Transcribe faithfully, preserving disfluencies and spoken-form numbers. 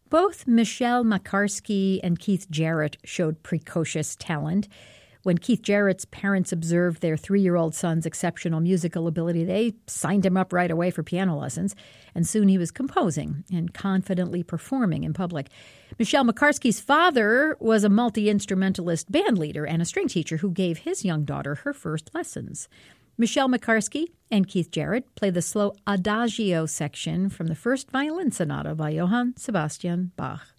Both Michelle Makarski and Keith Jarrett showed precocious talent. When Keith Jarrett's parents observed their three-year-old son's exceptional musical ability, they signed him up right away for piano lessons, and soon he was composing and confidently performing in public. Michelle Makarski's father was a multi-instrumentalist band leader and a string teacher who gave his young daughter her first lessons. Michelle Makarski and Keith Jarrett play the slow Adagio section from the first violin sonata by Johann Sebastian Bach.